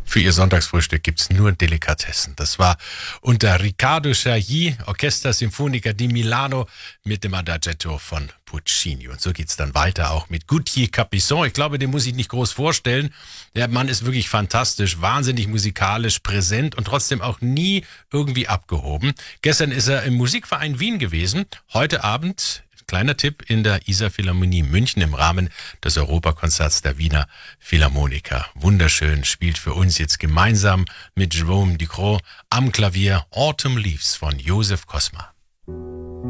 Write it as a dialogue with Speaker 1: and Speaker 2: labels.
Speaker 1: Für ihr Sonntagsfrühstück gibt's nur Delikatessen. Das war unter Riccardo Chailly, Orchester Sinfonica di Milano mit dem Adagietto von Puccini. Und so geht's dann weiter auch mit Gauthier Capuçon. Ich glaube, den muss ich nicht groß vorstellen. Der Mann ist wirklich fantastisch, wahnsinnig musikalisch, präsent und trotzdem auch nie irgendwie abgehoben. Gestern ist er im Musikverein Wien gewesen. Heute Abend, kleiner Tipp, in der Isar Philharmonie München im Rahmen des Europakonzerts der Wiener Philharmoniker. Wunderschön, spielt für uns jetzt gemeinsam mit Jérôme Ducrot am Klavier Autumn Leaves von Joseph Kosma.